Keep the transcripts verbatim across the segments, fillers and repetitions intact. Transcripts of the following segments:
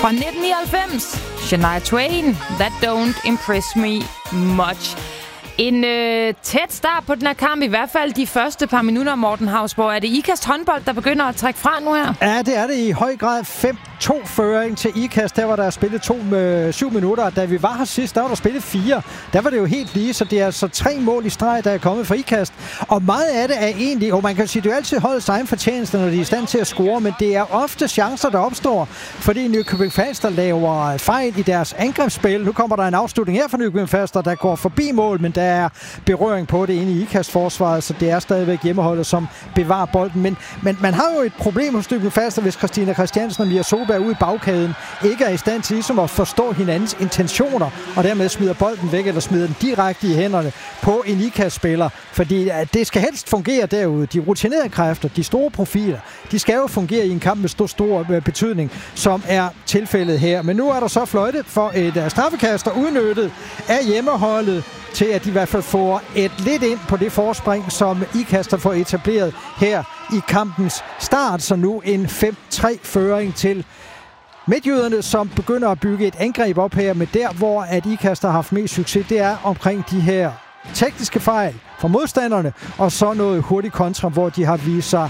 Fra nitten nioghalvfems, Shania Twain, That Don't Impress Me Much. En øh, tæt start på den her kamp, i hvert fald de første par minutter, Morten Hausborg. Er det Ikast håndbold, der begynder at trække fra nu her? Ja, det er det i høj grad. fem to føring til Ikast. Der var der spillet to med syv minutter. Da vi var her sidst, der var der spillet fire. Der var det jo helt lige, så det er altså tre mål i streg, der er kommet fra Ikast. Og meget af det er egentlig, og man kan sige, det er jo altid holdets egen fortjeneste, når de er i stand til at score, men det er ofte chancer, der opstår, fordi Nykøbing Falster laver fejl i deres angrebsspil. Nu kommer der en afslutning her fra Nykøbing Falster, der går forbi mål, men der er berøring på det inde i Ikast-forsvaret, så det er stadigvæk hjemmeholdet, som bevarer bolden. Men, men man har jo et problem hos Nykøbing Falster, hvis Christina Christiansen og Mia Solberg ude i bagkæden ikke er i stand til ligesom at forstå hinandens intentioner, og dermed smider bolden væk, eller smider den direkte i hænderne på en Ikast-spiller. Fordi det skal helst fungere derude. De rutinerede kræfter, de store profiler, de skal jo fungere i en kamp med stor, stor betydning, som er tilfældet her. Men nu er der så fløjte for et straffekast, der udnyttet af hjemmeholdet, til at de i hvert fald får et lidt ind på det forspring, som Ikast har fået etableret her i kampens start. Så nu en fem tre føring til midtjyderne, som begynder at bygge et angreb op her, men der, hvor at Ikast har haft mest succes, det er omkring de her tekniske fejl fra modstanderne, og så noget hurtigt kontra, hvor de har vist sig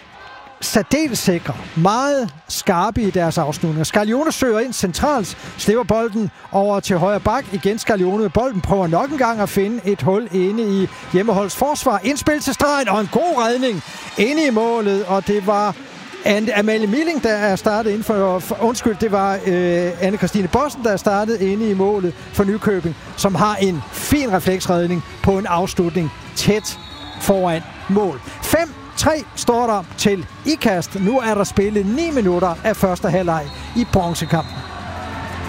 særdeles sikre, meget skarpe i deres afslutninger. Scaglione søger ind centralt, slipper bolden over til højre bak. Igen Scaglione med bolden, prøver nok en gang at finde et hul inde i hjemmeholdets forsvar. Indspil til stregen, og en god redning inde i målet, og det var Amalie Milling, der er startet inden for, for undskyld, det var øh, Anne-Christine Bossen, der er startet inde i målet for Nykøbing, som har en fin refleksredning på en afslutning tæt foran mål. fem tre står der til Ikast. Nu er der spillet ni minutter af første halvleg i bronzekampen.